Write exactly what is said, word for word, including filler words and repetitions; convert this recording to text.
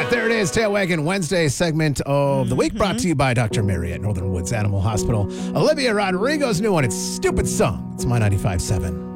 right, there it is. Tail Wagging Wednesday segment of the week brought to you by Doctor Mary at Northern Woods Animal Hospital. Olivia Rodrigo's new one. It's Stupid Song. It's My ninety-five point seven.